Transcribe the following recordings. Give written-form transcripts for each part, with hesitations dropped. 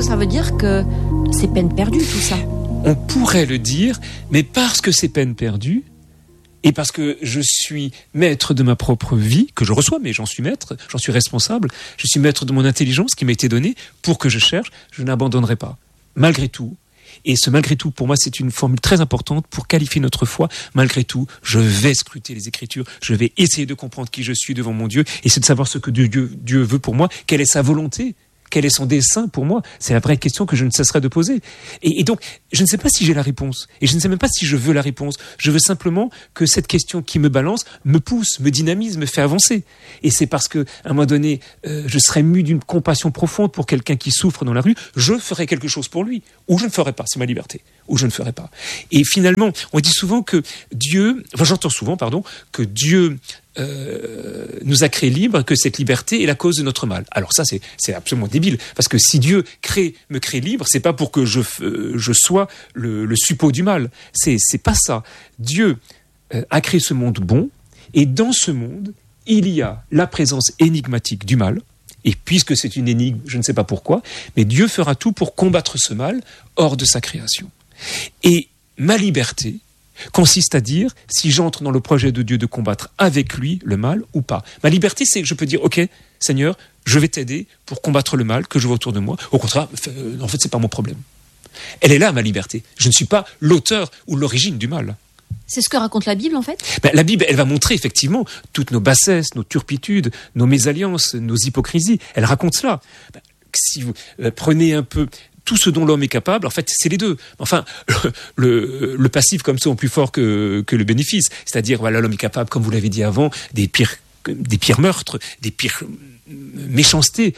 que ça veut dire que c'est peine perdue tout ça? On pourrait le dire, mais parce que c'est peine perdue, et parce que je suis maître de ma propre vie, que je reçois, mais j'en suis maître, j'en suis responsable, je suis maître de mon intelligence qui m'a été donnée pour que je cherche, je n'abandonnerai pas. Malgré tout, et ce malgré tout, pour moi, c'est une formule très importante pour qualifier notre foi. Malgré tout, je vais scruter les Écritures, je vais essayer de comprendre qui je suis devant mon Dieu, essayer de savoir ce que Dieu veut pour moi, quelle est sa volonté. Quel est son dessein pour moi? C'est la vraie question que je ne cesserai de poser. Et donc, je ne sais pas si j'ai la réponse. Et je ne sais même pas si je veux la réponse. Je veux simplement que cette question qui me balance me pousse, me dynamise, me fait avancer. Et c'est parce que, à un moment donné, je serai mu d'une compassion profonde pour quelqu'un qui souffre dans la rue, je ferai quelque chose pour lui. Ou je ne ferai pas, c'est ma liberté. Ou je ne ferai pas. Et finalement, on dit souvent que j'entends souvent, que Dieu nous a créés libres, que cette liberté est la cause de notre mal. Alors ça, c'est absolument débile, parce que si Dieu me crée libre, c'est pas pour que je sois le suppôt du mal. C'est pas ça. Dieu a créé ce monde bon, et dans ce monde, il y a la présence énigmatique du mal. Et puisque c'est une énigme, je ne sais pas pourquoi, mais Dieu fera tout pour combattre ce mal hors de sa création. Et ma liberté consiste à dire si j'entre dans le projet de Dieu de combattre avec lui le mal ou pas. Ma liberté, c'est que je peux dire, ok, Seigneur, je vais t'aider pour combattre le mal que je vois autour de moi. Au contraire, en fait, c'est pas mon problème. Elle est là, ma liberté. Je ne suis pas l'auteur ou l'origine du mal. C'est ce que raconte la Bible, en fait? La Bible, elle va montrer effectivement toutes nos bassesses, nos turpitudes, nos mésalliances, nos hypocrisies. Elle raconte cela. Si vous prenez un peu tout ce dont l'homme est capable, en fait, c'est les deux. Enfin, le passif comme ça est plus fort que le bénéfice. C'est-à-dire, voilà, l'homme est capable, comme vous l'avez dit avant, des pires meurtres, des pires méchancetés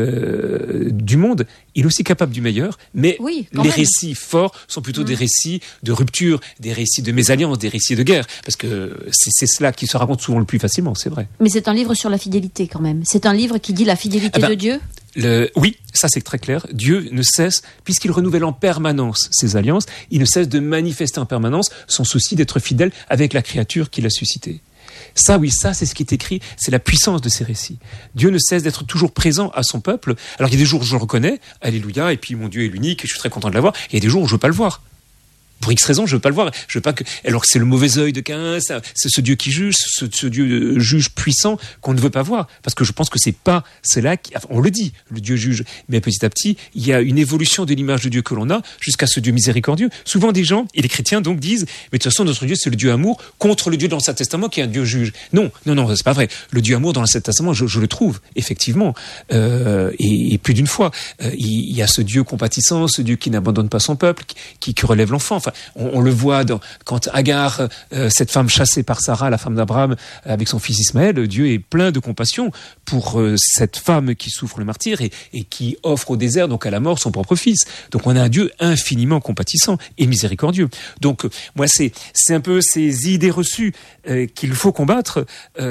du monde. Il est aussi capable du meilleur, mais les récits forts sont plutôt des récits de rupture, des récits de mésalliance, des récits de guerre, parce que c'est cela qui se raconte souvent le plus facilement, c'est vrai. Mais c'est un livre sur la fidélité quand même. C'est un livre qui dit la fidélité de Dieu. Oui, ça c'est très clair. Dieu ne cesse, puisqu'il renouvelle en permanence ses alliances, il ne cesse de manifester en permanence son souci d'être fidèle avec la créature qu'il a suscitée. Ça, c'est ce qui est écrit, c'est la puissance de ces récits. Dieu ne cesse d'être toujours présent à son peuple. Alors il y a des jours où je le reconnais, alléluia, et puis mon Dieu est l'unique, et je suis très content de l'avoir. Il y a des jours où je ne veux pas le voir. Pour X raisons, je veux pas le voir. Je veux pas que. Alors que c'est le mauvais œil de Caïn, c'est ce Dieu qui juge, ce Dieu juge puissant qu'on ne veut pas voir, parce que je pense que c'est là qui. Enfin, on le dit, le Dieu juge, mais petit à petit, il y a une évolution de l'image de Dieu que l'on a jusqu'à ce Dieu miséricordieux. Souvent, des gens et les chrétiens donc disent, mais de toute façon, notre Dieu c'est le Dieu amour contre le Dieu dans l'Ancien Testament qui est un Dieu juge. Non, c'est pas vrai. Le Dieu amour dans l'Ancien Testament, je le trouve effectivement, et plus d'une fois, il y a ce Dieu compatissant, ce Dieu qui n'abandonne pas son peuple, qui relève l'enfant. Enfin, on le voit quand Agar, cette femme chassée par Sarah, la femme d'Abraham, avec son fils Ismaël, Dieu est plein de compassion pour cette femme qui souffre le martyre et qui offre au désert, donc à la mort, son propre fils. Donc on a un Dieu infiniment compatissant et miséricordieux. Donc moi, c'est un peu ces idées reçues qu'il faut combattre.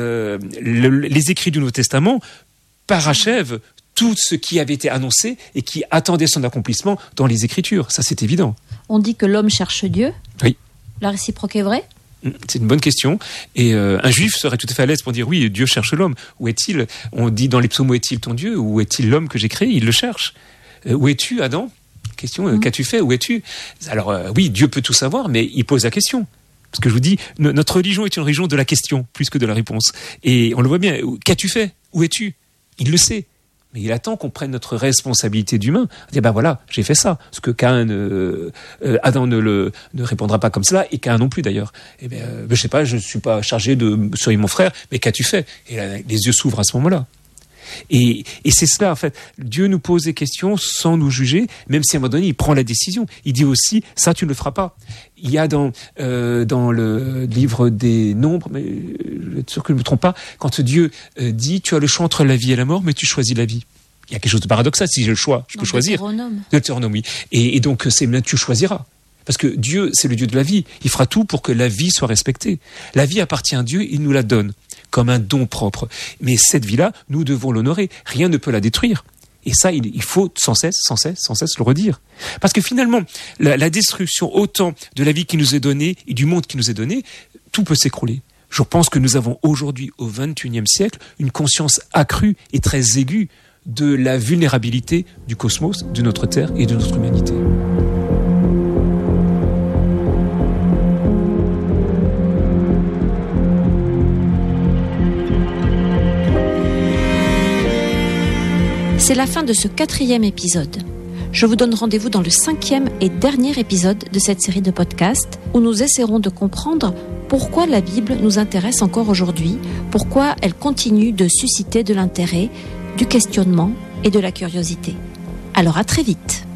Les écrits du Nouveau Testament parachèvent tout ce qui avait été annoncé et qui attendait son accomplissement dans les Écritures. Ça, c'est évident. On dit que l'homme cherche Dieu. Oui. La réciproque est vraie? C'est une bonne question. Et un juif serait tout à fait à l'aise pour dire oui, Dieu cherche l'homme. Où est-il? On dit dans les psaumes, où est-il ton Dieu? Où est-il l'homme que j'ai créé? Il le cherche. Où es-tu, Adam? Question, qu'as-tu fait? Où es-tu? Alors oui, Dieu peut tout savoir, mais il pose la question. Parce que je vous dis, notre religion est une religion de la question, plus que de la réponse. Et on le voit bien. Qu'as-tu fait? Où es-tu? Il le sait. Mais il attend qu'on prenne notre responsabilité d'humain. On dit, voilà, j'ai fait ça. Parce que Adam ne répondra pas comme cela, et Caïn non plus d'ailleurs. Je sais pas, je ne suis pas chargé de surveiller mon frère, mais qu'as-tu fait? Et là, les yeux s'ouvrent à ce moment-là. Et c'est cela, en fait. Dieu nous pose des questions sans nous juger, même si à un moment donné, il prend la décision. Il dit aussi, ça, tu ne le feras pas. Il y a dans le livre des Nombres, mais je vais être sûr que je ne me trompe pas, quand Dieu dit, tu as le choix entre la vie et la mort, mais tu choisis la vie. Il y a quelque chose de paradoxal. Si j'ai le choix, je peux choisir. Deutéronome, oui. Et donc, c'est maintenant tu choisiras. Parce que Dieu, c'est le Dieu de la vie. Il fera tout pour que la vie soit respectée. La vie appartient à Dieu, il nous la donne comme un don propre. Mais cette vie-là, nous devons l'honorer. Rien ne peut la détruire. Et ça, il faut sans cesse le redire. Parce que finalement, la destruction autant de la vie qui nous est donnée et du monde qui nous est donné, tout peut s'écrouler. Je pense que nous avons aujourd'hui, au XXIe siècle, une conscience accrue et très aiguë de la vulnérabilité du cosmos, de notre Terre et de notre humanité. C'est la fin de ce 4e épisode. Je vous donne rendez-vous dans le 5e et dernier épisode de cette série de podcasts où nous essaierons de comprendre pourquoi la Bible nous intéresse encore aujourd'hui, pourquoi elle continue de susciter de l'intérêt, du questionnement et de la curiosité. Alors à très vite.